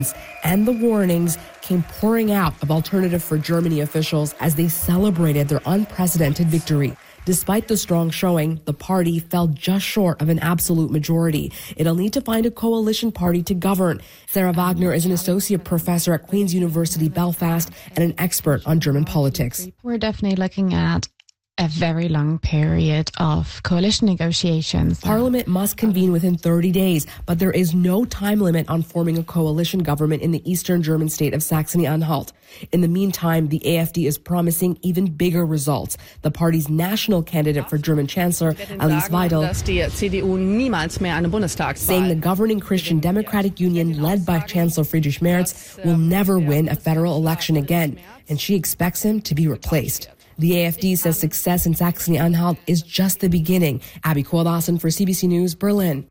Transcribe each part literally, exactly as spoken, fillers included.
And the warnings came pouring out of Alternative for Germany officials as they celebrated their unprecedented victory. Despite the strong showing, the party fell just short of an absolute majority. It'll need to find a coalition party to govern. Sarah Wagner is an associate professor at Queen's University Belfast and an expert on German politics. We're definitely looking at a very long period of coalition negotiations. Parliament must convene within thirty days, but there is no time limit on forming a coalition government in the eastern German state of Saxony-Anhalt. In the meantime, the A F D is promising even bigger results. The party's national candidate for German Chancellor, Alice Weidel, saying the governing Christian Democratic Union led by Chancellor Friedrich Merz will never win a federal election again, and she expects him to be replaced. The A F D says success in Saxony-Anhalt is just the beginning. Abby Koalassen for C B C News, Berlin.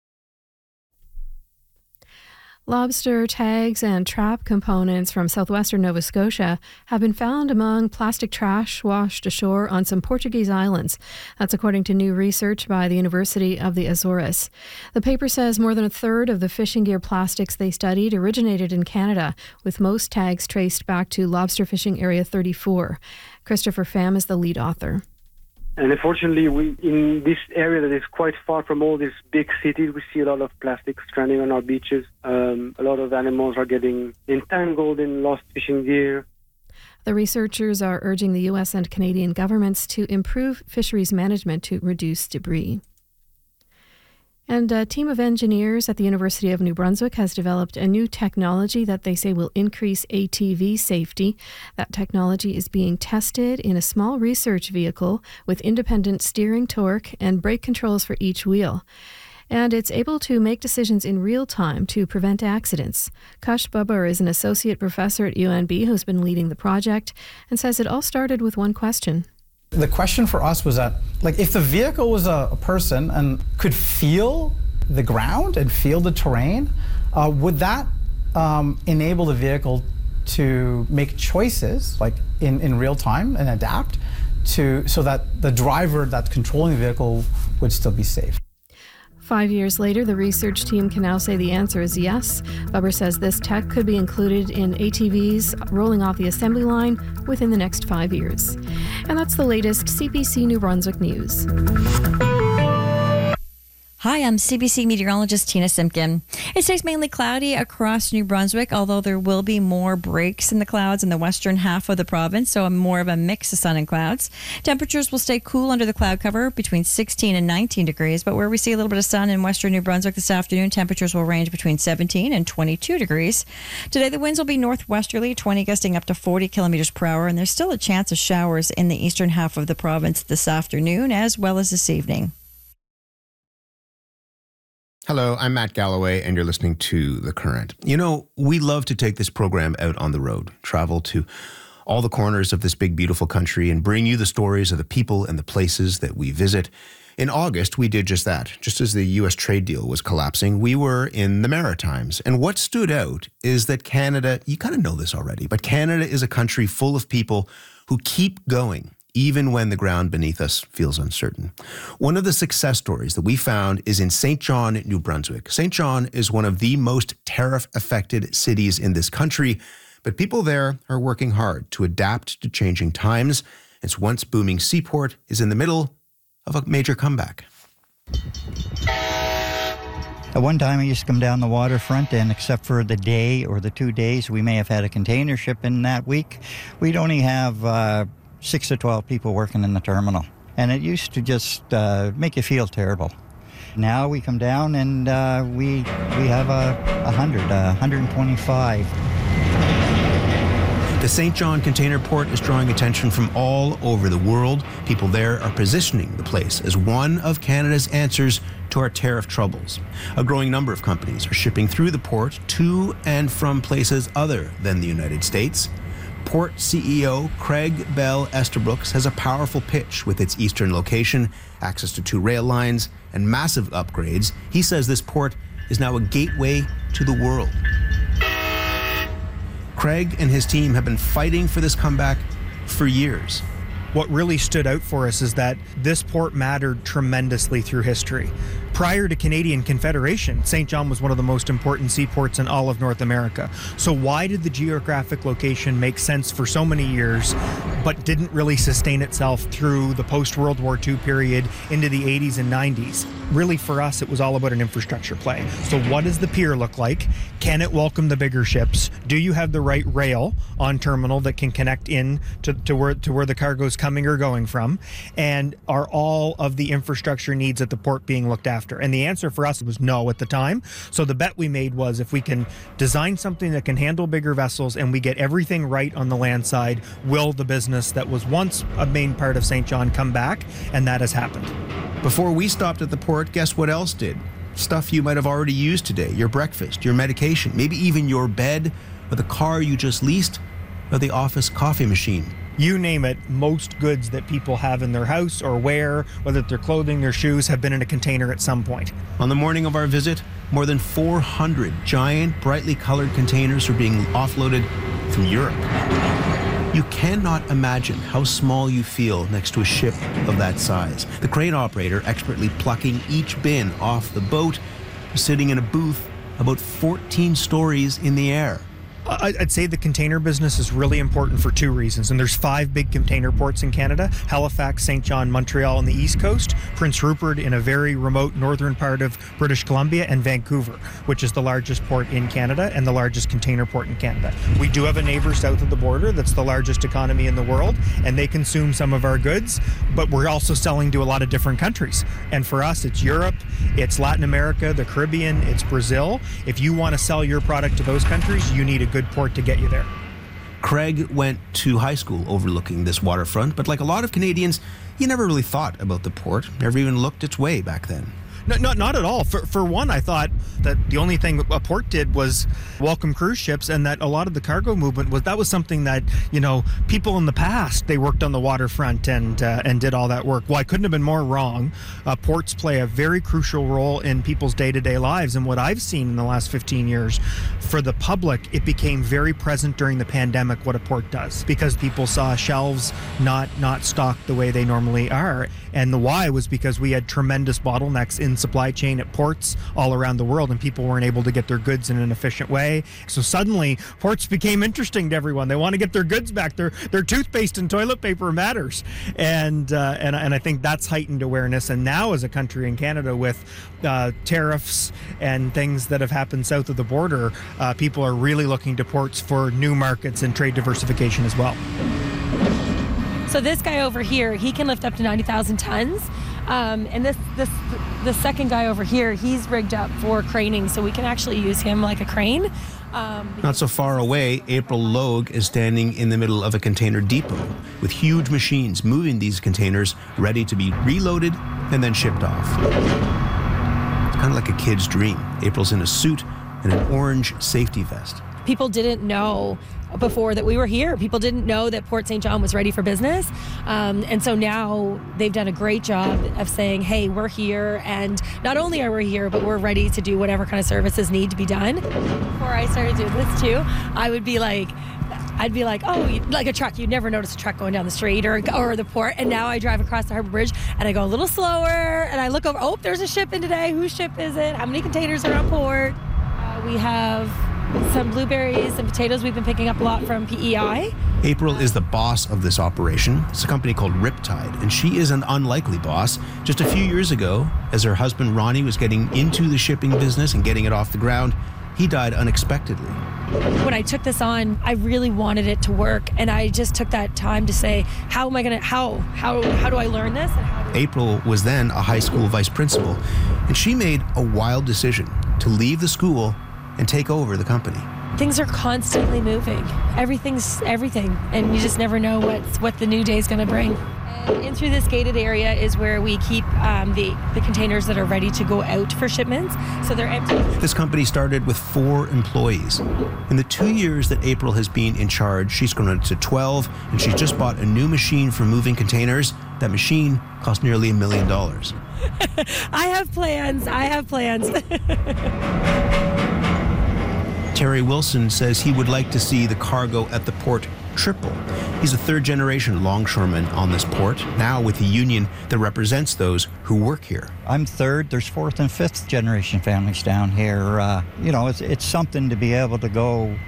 Lobster tags and trap components from southwestern Nova Scotia have been found among plastic trash washed ashore on some Portuguese islands. That's according to new research by the University of the Azores. The paper says more than a third of the fishing gear plastics they studied originated in Canada, with most tags traced back to Lobster Fishing Area thirty-four. Christopher Pham is the lead author. And unfortunately, we in this area that is quite far from all these big cities, we see a lot of plastic stranding on our beaches. Um, a lot of animals are getting entangled in lost fishing gear. The researchers are urging the U S and Canadian governments to improve fisheries management to reduce debris. And a team of engineers at the University of New Brunswick has developed a new technology that they say will increase A T V safety. That technology is being tested in a small research vehicle with independent steering torque and brake controls for each wheel. And it's able to make decisions in real time to prevent accidents. Kush Babur is an associate professor at U N B who's been leading the project and says it all started with one question. The question for us was that, like, if the vehicle was a, a person and could feel the ground and feel the terrain, uh, would that um, enable the vehicle to make choices, like in, in real time, and adapt to so that the driver that's controlling the vehicle would still be safe? Five years later, the research team can now say the answer is yes. Bubber says this tech could be included in A T Vs rolling off the assembly line within the next five years. And that's the latest C B C New Brunswick news. Hi, I'm C B C meteorologist Tina Simpkin. It stays mainly cloudy across New Brunswick, although there will be more breaks in the clouds in the western half of the province, so a more of a mix of sun and clouds. Temperatures will stay cool under the cloud cover between sixteen and nineteen degrees, but where we see a little bit of sun in western New Brunswick this afternoon, temperatures will range between seventeen and twenty-two degrees. Today, the winds will be northwesterly, twenty gusting up to forty kilometers per hour, and there's still a chance of showers in the eastern half of the province this afternoon as well as this evening. Hello, I'm Matt Galloway, and you're listening to The Current. You know, we love to take this program out on the road, travel to all the corners of this big, beautiful country, and bring you the stories of the people and the places that we visit. In August, we did just that. Just as the U S trade deal was collapsing, we were in the Maritimes. And what stood out is that Canada, you kind of know this already, but Canada is a country full of people who keep going, even when the ground beneath us feels uncertain. One of the success stories that we found is in Saint John, New Brunswick. Saint John is one of the most tariff-affected cities in this country, but people there are working hard to adapt to changing times. Its once booming seaport is in the middle of a major comeback. At one time, I used to come down the waterfront, and except for the day or the two days we may have had a container ship in that week, we'd only have uh, six to twelve people working in the terminal. And it used to just uh, make you feel terrible. Now we come down and uh, we we have a, a hundred, a hundred and twenty-five. The Saint John Container Port is drawing attention from all over the world. People there are positioning the place as one of Canada's answers to our tariff troubles. A growing number of companies are shipping through the port to and from places other than the United States. Port C E O Craig Bell Estabrooks has a powerful pitch with its eastern location, access to two rail lines, and massive upgrades. He says this port is now a gateway to the world. Craig and his team have been fighting for this comeback for years. what really stood out for us is that this port mattered tremendously through history. Prior to Canadian Confederation, Saint John was one of the most important seaports in all of North America. So why did the geographic location make sense for so many years, but didn't really sustain itself through the post-World War Two period into the eighties and nineties? Really, for us, it was all about an infrastructure play. So what does the pier look like? Can it welcome the bigger ships? Do you have the right rail on terminal that can connect in to, to where to where the cargo is coming or going from? And are all of the infrastructure needs at the port being looked after? And the answer for us was no at the time. So the bet we made was if we can design something that can handle bigger vessels and we get everything right on the land side, will the business that was once a main part of Saint John come back? And that has happened. Before we stopped at the port, guess what else did? Stuff you might have already used today. Your breakfast, your medication, maybe even your bed, or the car you just leased, or the office coffee machine. You name it, most goods that people have in their house or wear, whether it's their clothing, their shoes, have been in a container at some point. On the morning of our visit, more than four hundred giant, brightly colored containers were being offloaded from Europe. You cannot imagine how small you feel next to a ship of that size. The crane operator expertly plucking each bin off the boat, sitting in a booth about fourteen stories in the air. I'd say the container business is really important for two reasons, and there's five big container ports in Canada: Halifax, Saint John, Montreal on the East Coast, Prince Rupert in a very remote northern part of British Columbia, and Vancouver, which is the largest port in Canada and the largest container port in Canada. We do have a neighbor south of the border that's the largest economy in the world, and they consume some of our goods, but we're also selling to a lot of different countries. And for us, it's Europe, it's Latin America, the Caribbean, it's Brazil. If you want to sell your product to those countries, you need a good port to get you there. Craig went to high school overlooking this waterfront, but like a lot of Canadians, he never really thought about the port, never even looked its way back then. No, not, not at all. For, for one, I thought that the only thing a port did was welcome cruise ships, and that a lot of the cargo movement was, that was something that, you know, people in the past, they worked on the waterfront and uh, and did all that work. Well, I couldn't have been more wrong. Uh, ports play a very crucial role in people's day-to-day lives, and what I've seen in the last fifteen years, for the public, it became very present during the pandemic what a port does, because people saw shelves not, not stocked the way they normally are. And the why was because we had tremendous bottlenecks in supply chain at ports all around the world, and people weren't able to get their goods in an efficient way. So suddenly ports became interesting to everyone. They want to get their goods back. Their their toothpaste and toilet paper matters, and uh, and and I think that's heightened awareness. And now, as a country in Canada, with uh, tariffs and things that have happened south of the border, uh, people are really looking to ports for new markets and trade diversification as well. So this guy over here, he can lift up to ninety thousand tons. Um, and this, this, the second guy over here, he's rigged up for craning, so we can actually use him like a crane. Um, Not so far away, April Logue is standing in the middle of a container depot with huge machines moving these containers ready to be reloaded and then shipped off. It's kind of like a kid's dream. April's in a suit and an orange safety vest. People didn't know before that we were here. People didn't know that Port Saint John was ready for business. Um, and so now they've done a great job of saying, hey, we're here. And not only are we here, but we're ready to do whatever kind of services need to be done. Before I started doing this too, I would be like, I'd be like, oh, like a truck. You'd never notice a truck going down the street or, or the port. And now I drive across the Harbor Bridge and I go a little slower and I look over, oh, there's a ship in today. Whose ship is it? How many containers are on port? Uh, we have some blueberries and potatoes we've been picking up a lot from P E I. April is the boss of this operation. It's a company called Riptide, and she is an unlikely boss. Just a few years ago, as her husband Ronnie was getting into the shipping business and getting it off the ground, he died unexpectedly. When I took this on, I really wanted it to work, and I just took that time to say, how am I gonna, how, how, how do I learn this? And how do April was then a high school vice principal, and she made a wild decision to leave the school and take over the company. Things are constantly moving. Everything's everything, and you just never know what's, what the new day is going to bring. And in through this gated area is where we keep um, the, the containers that are ready to go out for shipments, so they're empty. This company started with four employees. In the two years that April has been in charge, she's grown to twelve, and she's just bought a new machine for moving containers. That machine cost nearly a million dollars. I have plans. I have plans. Terry Wilson says he would like to see the cargo at the port triple. He's a third-generation longshoreman on this port, now with a union that represents those who work here. I'm third. There's fourth and fifth generation families down here. Uh, you know, it's, it's something to be able to go